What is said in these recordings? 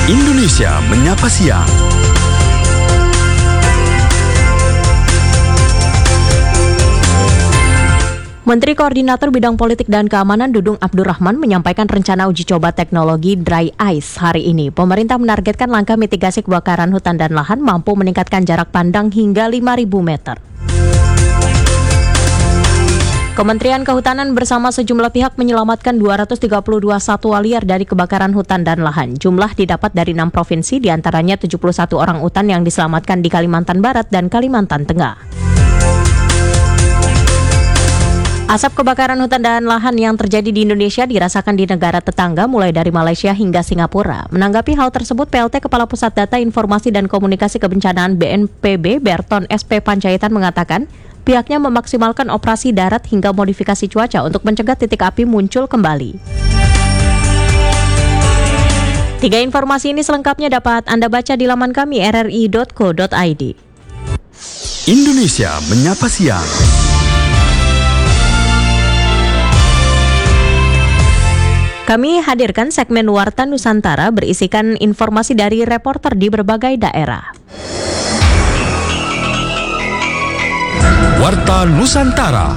Indonesia Menyapa Siang. Menteri Koordinator Bidang Politik dan Keamanan Dudung Abdurrahman menyampaikan rencana uji coba teknologi dry ice hari ini. Pemerintah menargetkan langkah mitigasi kebakaran hutan dan lahan mampu meningkatkan jarak pandang hingga 5.000 meter. Kementerian Kehutanan bersama sejumlah pihak menyelamatkan 232 satwa liar dari kebakaran hutan dan lahan. Jumlah didapat dari 6 provinsi, diantaranya 71 orang utan yang diselamatkan di Kalimantan Barat dan Kalimantan Tengah. Asap kebakaran hutan dan lahan yang terjadi di Indonesia dirasakan di negara tetangga mulai dari Malaysia hingga Singapura. Menanggapi hal tersebut, PLT Kepala Pusat Data Informasi dan Komunikasi Kebencanaan BNPB Berton SP Panjaitan mengatakan, pihaknya memaksimalkan operasi darat hingga modifikasi cuaca untuk mencegah titik api muncul kembali. 3 informasi ini selengkapnya dapat Anda baca di laman kami rri.co.id. Indonesia Menyapa Siang. Kami hadirkan segmen Warta Nusantara berisikan informasi dari reporter di berbagai daerah. Warta Nusantara.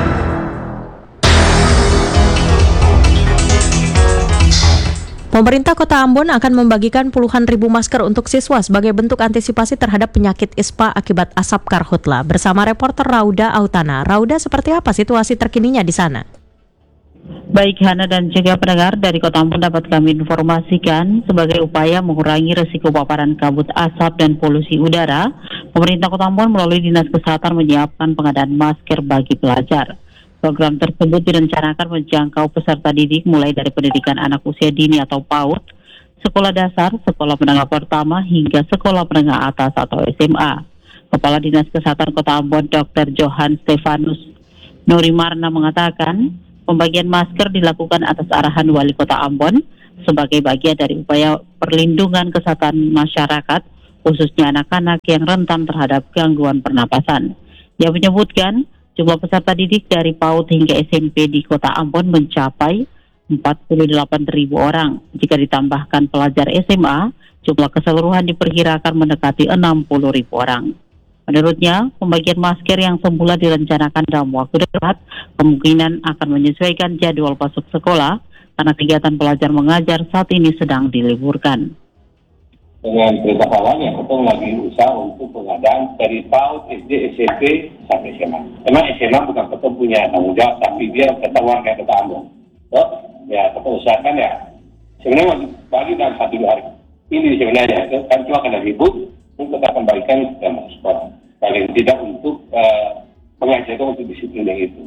Pemerintah Kota Ambon akan membagikan puluhan ribu masker untuk siswa sebagai bentuk antisipasi terhadap penyakit ISPA akibat asap karhutla. Bersama reporter Rauda Autana. Rauda, seperti apa situasi terkininya di sana? Baik Hana dan juga pendengar, dari Kota Ambon dapat kami informasikan sebagai upaya mengurangi risiko paparan kabut asap dan polusi udara, pemerintah Kota Ambon melalui Dinas Kesehatan menyiapkan pengadaan masker bagi pelajar. Program tersebut direncanakan menjangkau peserta didik mulai dari pendidikan anak usia dini atau PAUD, sekolah dasar, sekolah menengah pertama hingga sekolah menengah atas atau SMA. Kepala Dinas Kesehatan Kota Ambon Dr. Johan Stefanus Nurimarna mengatakan, pembagian masker dilakukan atas arahan Wali Kota Ambon sebagai bagian dari upaya perlindungan kesehatan masyarakat, khususnya anak-anak yang rentan terhadap gangguan pernapasan. Dia menyebutkan jumlah peserta didik dari PAUD hingga SMP di Kota Ambon mencapai 48.000 orang. Jika ditambahkan pelajar SMA, jumlah keseluruhan diperkirakan mendekati 60.000 orang. Menurutnya, pembagian masker yang semula direncanakan dalam waktu dekat kemungkinan akan menyesuaikan jadwal masuk sekolah karena kegiatan pelajar mengajar saat ini sedang diliburkan. Dengan perintah awalnya, kita lagi usaha untuk pengadaan dari PAUD, SD, SMP, sampai SMA. Memang SMA bukan kita punya tanggung jawab, tapi dia kita warga Kota Ambon. So, ya kita usahakan ya, sebenarnya bagi dalam 1-2 hari. Ini sebenarnya, kan cuma kena libur, untuk kita kembalikan ke masuk sekolah. Paling tidak untuk pengajaran untuk disiplin yang itu.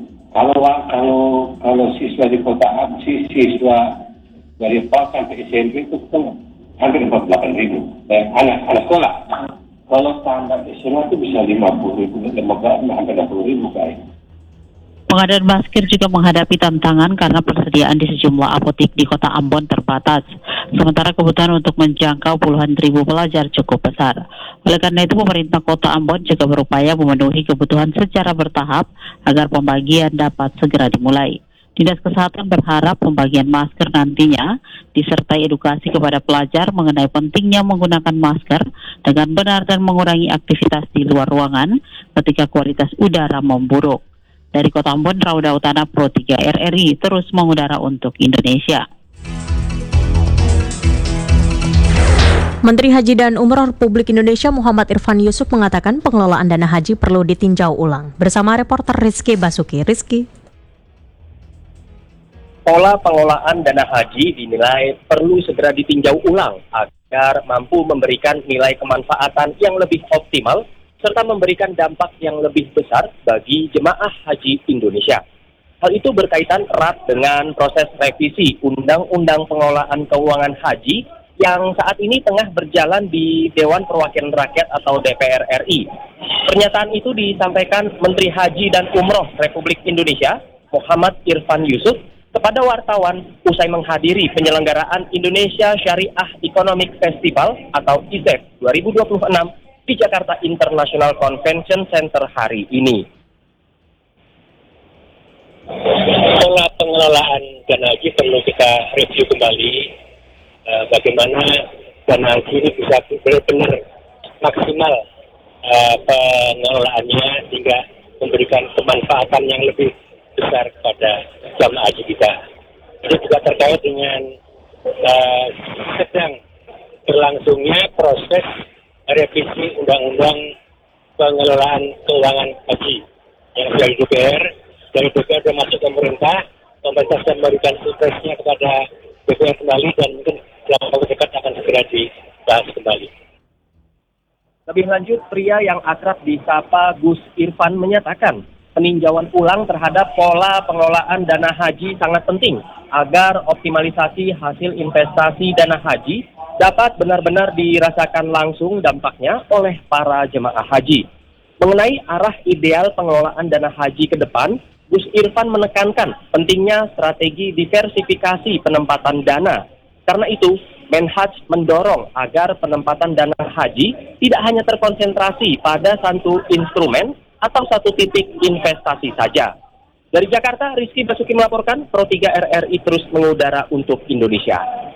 Kalau siswa di kota siswa dari PAUD sampai SMP itu hampir 48.000 anak sekolah. Kalau standar SMA itu bisa 50.000, hampir 60.000 kali. Pengadaan masker juga menghadapi tantangan karena persediaan di sejumlah apotek di Kota Ambon terbatas. Sementara kebutuhan untuk menjangkau puluhan ribu pelajar cukup besar. Oleh karena itu, pemerintah Kota Ambon juga berupaya memenuhi kebutuhan secara bertahap agar pembagian dapat segera dimulai. Dinas Kesehatan berharap pembagian masker nantinya disertai edukasi kepada pelajar mengenai pentingnya menggunakan masker dengan benar dan mengurangi aktivitas di luar ruangan ketika kualitas udara memburuk. Dari Kota Ambon, Rauda Utana Pro 3 RRI terus mengudara untuk Indonesia. Menteri Haji dan Umroh Republik Indonesia Muhammad Irfan Yusuf mengatakan pengelolaan dana haji perlu ditinjau ulang. Bersama reporter Rizky Basuki. Rizky. Pola pengelolaan dana haji dinilai perlu segera ditinjau ulang agar mampu memberikan nilai kemanfaatan yang lebih optimal serta memberikan dampak yang lebih besar bagi jemaah haji Indonesia. Hal itu berkaitan erat dengan proses revisi Undang-Undang Pengelolaan Keuangan Haji yang saat ini tengah berjalan di Dewan Perwakilan Rakyat atau DPR RI. Pernyataan itu disampaikan Menteri Haji dan Umroh Republik Indonesia, Muhammad Irfan Yusuf, kepada wartawan usai menghadiri penyelenggaraan Indonesia Syariah Economic Festival atau ISEF 2026 di Jakarta International Convention Center hari ini. Pola pengelolaan dana haji perlu kita review kembali bagaimana dana haji ini bisa benar-benar maksimal pengelolaannya sehingga memberikan kemanfaatan yang lebih besar kepada jamaah haji kita. Ini juga terkait dengan sedang berlangsungnya proses revisi undang-undang pengelolaan keuangan haji yang dari DPR sudah masuk ke pemerintah sudah memberikan suksesnya kepada DPR kembali dan mungkin dalam waktu dekat akan segera dibahas kembali. Lebih lanjut, pria yang akrab disapa Gus Irfan menyatakan peninjauan ulang terhadap pola pengelolaan dana haji sangat penting agar optimalisasi hasil investasi dana haji dapat benar-benar dirasakan langsung dampaknya oleh para jemaah haji. Mengenai arah ideal pengelolaan dana haji ke depan, Gus Irfan menekankan pentingnya strategi diversifikasi penempatan dana. Karena itu, Menhaj mendorong agar penempatan dana haji tidak hanya terkonsentrasi pada satu instrumen atau satu titik investasi saja. Dari Jakarta, Rizky Basuki melaporkan, Pro 3 RRI terus mengudara untuk Indonesia.